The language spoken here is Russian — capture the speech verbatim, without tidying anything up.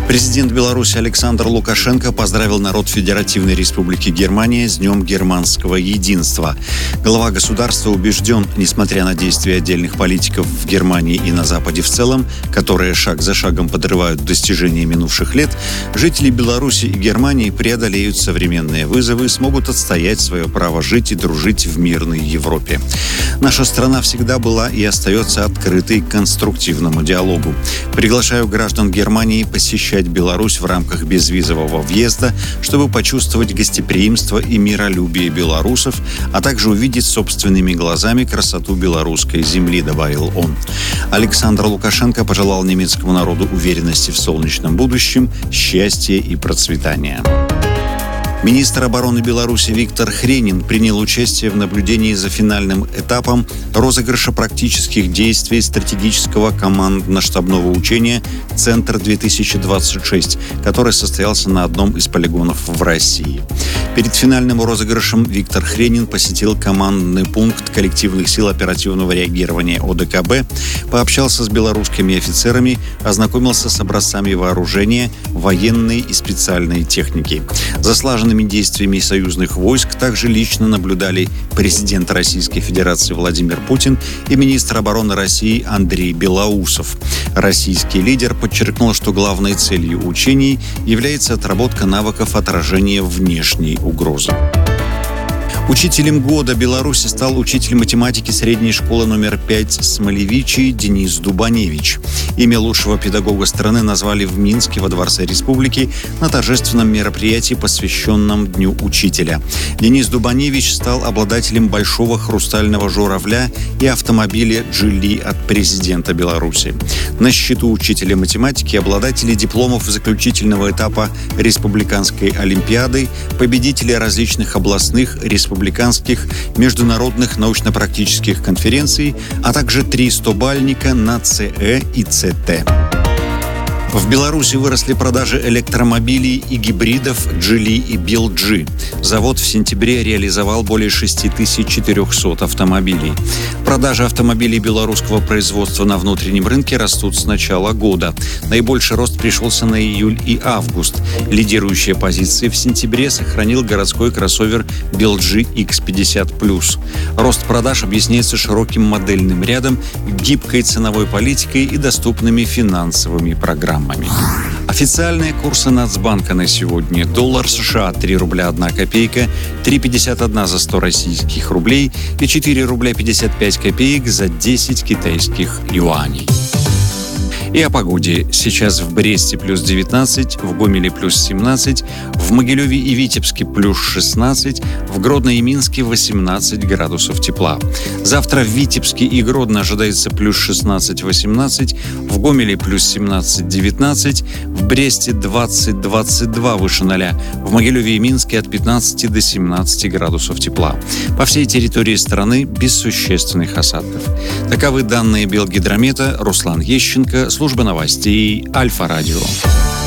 Президент Беларуси Александр Лукашенко поздравил народ Федеративной Республики Германия с Днем германского единства. Глава государства убежден, несмотря на действия отдельных политиков в Германии и на Западе в целом, которые шаг за шагом подрывают достижения минувших лет, жители Беларуси и Германии преодолеют современные вызовы и смогут отстоять свое право жить и дружить в мирной Европе. Наша страна всегда была и остается открытой к конструктивному диалогу. Приглашаю граждан Германии посещать Беларусь в рамках безвизового въезда, чтобы почувствовать гостеприимство и миролюбие белорусов, а также увидеть собственными глазами красоту белорусской земли, добавил он. Александр Лукашенко пожелал немецкому народу уверенности в солнечном будущем, счастья и процветания. Министр обороны Беларуси Виктор Хренин принял участие в наблюдении за финальным этапом розыгрыша практических действий стратегического командно-штабного учения «Центр-две тысячи двадцать шесть», который состоялся на одном из полигонов в России. Перед финальным розыгрышем Виктор Хренин посетил командный пункт коллективных сил оперативного реагирования О Дэ Ка Бэ, пообщался с белорусскими офицерами, ознакомился с образцами вооружения, военной и специальной техники. За слаженными действиями союзных войск также лично наблюдали президент Российской Федерации Владимир Путин и министр обороны России Андрей Белоусов. Российский лидер подчеркнул, что главной целью учений является отработка навыков отражения внешней угрозы. Учителем года Беларуси стал учитель математики средней школы номер пять Смолевичи Денис Дубаневич. Имя лучшего педагога страны назвали в Минске во Дворце Республики на торжественном мероприятии, посвященном Дню учителя. Денис Дубаневич стал обладателем большого хрустального журавля и автомобиля «Джили» от президента Беларуси. На счету учителя математики обладатели дипломов заключительного этапа Республиканской олимпиады, победители различных областных, республиканских, республиканских, международных научно-практических конференций, а также три стобальника на Цэ Э и Цэ Тэ. В Беларуси выросли продажи электромобилей и гибридов «Джили» и «Би Эл Джи». Завод в сентябре реализовал более шесть тысяч четыреста автомобилей. Продажи автомобилей белорусского производства на внутреннем рынке растут с начала года. Наибольший рост пришелся на июль и август. Лидирующие позиции в сентябре сохранил городской кроссовер «Би Эл Джи Икс пятьдесят плюс». Рост продаж объясняется широким модельным рядом, гибкой ценовой политикой и доступными финансовыми программами. Официальные курсы Нацбанка на сегодня. Доллар США три рубля одна копейка, три пятьдесят один за сто российских рублей и четыре рубля пятьдесят пять копеек за десять китайских юаней. И о погоде. Сейчас в Бресте плюс девятнадцать, в Гомеле плюс семнадцать, в Могилеве и Витебске плюс шестнадцать, в Гродно и Минске восемнадцать градусов тепла. Завтра в Витебске и Гродно ожидается плюс шестнадцать-восемнадцать, в Гомеле плюс семнадцать-девятнадцать, в Бресте двадцать-двадцать два выше ноля, в Могилеве и Минске от пятнадцати до семнадцати градусов тепла. По всей территории страны без существенных осадков. Таковы данные Белгидромета. Руслан Ещенко, служба новостей Альфа-Радио.